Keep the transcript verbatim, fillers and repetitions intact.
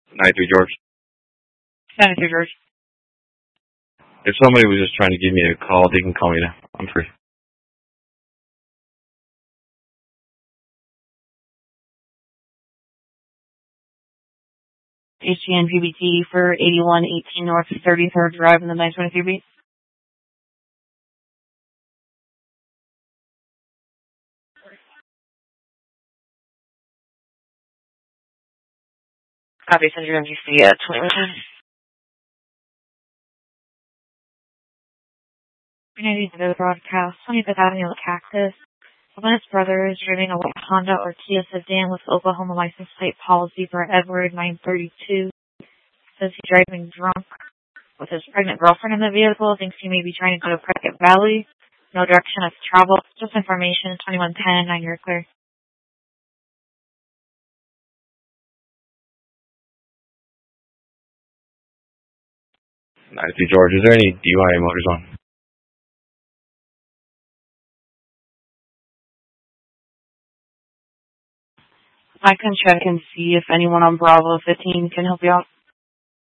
ninety-three George. ninety-three George. If somebody was just trying to give me a call, they can call me now. I'm free. H G N G B T for eighty-one eighteen North thirty-third Drive in the nine twenty-three B. Copy, send your M G C at twenty minutes. Community to the broadcast, twenty-fifth Avenue Cactus. His brother is driving a white Honda or Kia sedan with Oklahoma license plate policy for Edward nine thirty-two. Says he's driving drunk with his pregnant girlfriend in the vehicle. Thinks he may be trying to go to Prescott Valley. No direction of travel. Just information. twenty-one ten, nine you're clear. ninety-three George. Is there any D U I motors on? I can check and see if anyone on Bravo fifteen can help you out.